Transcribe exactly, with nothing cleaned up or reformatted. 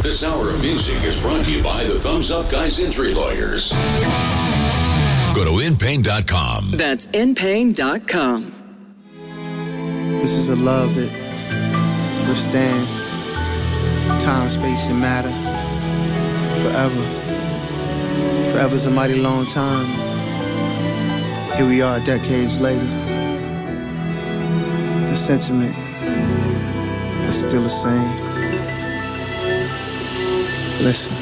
This hour of music is brought to you by the Thumbs Up Guys Injury Lawyers. Go to in pain dot com. That's in pain dot com. This is a love that withstands time, space, and matter forever. Forever's a mighty long time. Here we are decades later. The sentiment is still the same. Listen.